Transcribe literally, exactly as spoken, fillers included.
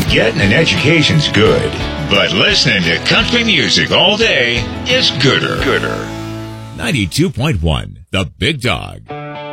Getting an education's good, but listening to country music all day is gooder. Gooder. ninety-two point one, The Big Dog.